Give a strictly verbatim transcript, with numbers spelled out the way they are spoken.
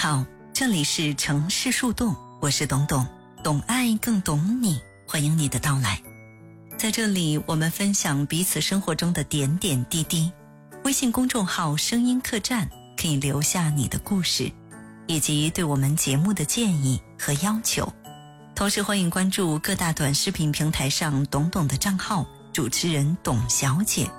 好，这里是城市树洞，我是董董，懂爱更懂你，欢迎你的到来。在这里我们分享彼此生活中的点点滴滴。微信公众号声音客栈可以留下你的故事，以及对我们节目的建议和要求。同时欢迎关注各大短视频平台上董董的账号，主持人董小姐